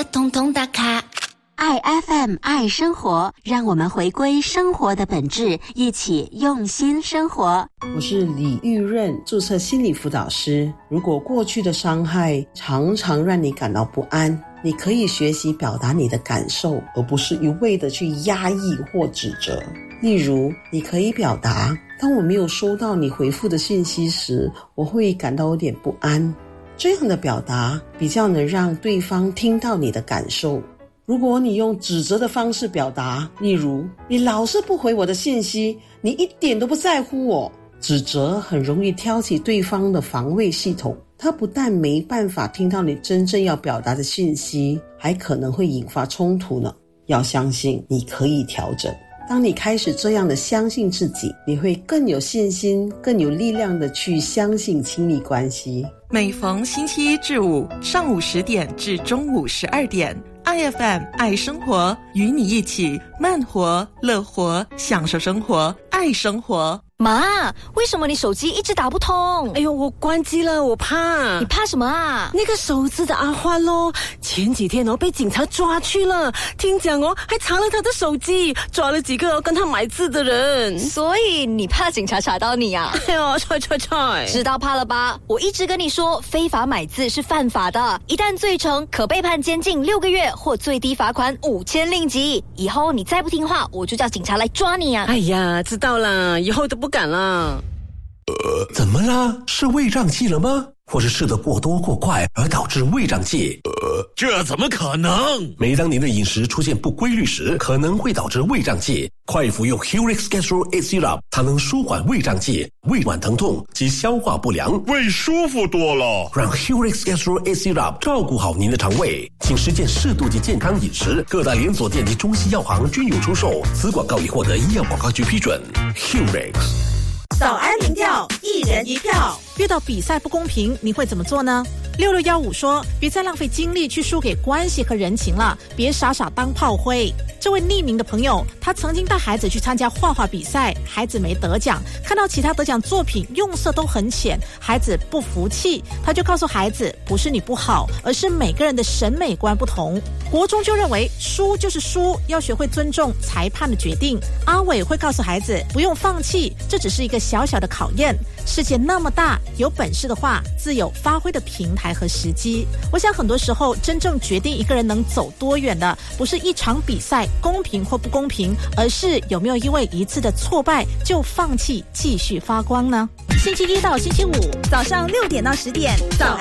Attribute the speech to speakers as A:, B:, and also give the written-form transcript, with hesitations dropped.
A: 的统统打卡。
B: 爱 FM 爱生活，让我们回归生活的本质，一起用心生活。
C: 我是李玉润，注册心理辅导师。如果过去的伤害常常让你感到不安，你可以学习表达你的感受，而不是一味的去压抑或指责。例如，你可以表达，当我没有收到你回复的信息时，我会感到有点不安。这样的表达比较能让对方听到你的感受。如果你用指责的方式表达，例如，你老是不回我的信息，你一点都不在乎我。指责很容易挑起对方的防卫系统，他不但没办法听到你真正要表达的信息，还可能会引发冲突呢。要相信你可以调整。当你开始这样的相信自己，你会更有信心，更有力量的去相信亲密关系。
D: 每逢星期一至五上午10点至中午12点，IFM 爱生活，与你一起慢活、乐活，享受生活，爱生活。
E: 妈，为什么你手机一直打不通？
F: 哎呦，我关机了，我怕。
E: 你怕什么啊？
F: 那个手指的阿欢咯，前几天被警察抓去了，听讲还查了他的手机，抓了几个跟他买字的人。
E: 所以你怕警察查到你啊？
F: 哎呦，踹！
E: 知道怕了吧？我一直跟你说，非法买字是犯法的，一旦罪成，可被判监禁6个月或最低罚款5000令吉。以后你再不听话，我就叫警察来抓你啊！
F: 哎呀，知道了，以后都不敢了。
G: 怎么啦？是胃胀气了吗？或是吃得过多过快而导致胃胀气？
H: 这怎么可能？
G: 每当您的饮食出现不规律时，可能会导致胃胀气。快服用 Helix Gastro A Syrup， 它能舒缓胃胀气、胃脘疼痛及消化不良，
H: 胃舒服多了。
G: 让 Helix Gastro A Syrup 照顾好您的肠胃，请实践适度及健康饮食。各大连锁店及中西药行均有出售。此广告已获得医药广告局批准。Helix。
I: 早安民调，1人1票。
J: 遇到比赛不公平，你会怎么做呢？6615说，别再浪费精力去输给关系和人情了，别傻傻当炮灰。这位匿名的朋友，他曾经带孩子去参加画画比赛，孩子没得奖，看到其他得奖作品用色都很浅，孩子不服气，他就告诉孩子，不是你不好，而是每个人的审美观不同。国中就认为输就是输，要学会尊重裁判的决定。阿伟会告诉孩子，不用放弃，这只是一个小小的考验。世界那么大，有本事的话，自有发挥的平台和时机。我想很多时候，真正决定一个人能走多远的，不是一场比赛公平或不公平，而是有没有因为一次的挫败就放弃继续发光呢？星期一到星期五早上6点到10点，早安